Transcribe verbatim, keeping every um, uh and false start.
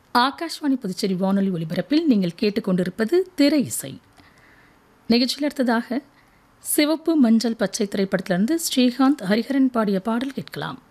ஆகாஷ்வாணி புதுச்சேரி வானொலி ஒலிபரப்பில் நீங்கள் கேட்டுக்கொண்டிருப்பது திரை இசை. நிகழ்ச்சியில் அடுத்ததாக சிவப்பு மஞ்சள் பச்சை திரைப்படத்திலிருந்து ஸ்ரீகாந்த் ஹரிஹரன் பாடிய பாடல் கேட்கலாம்.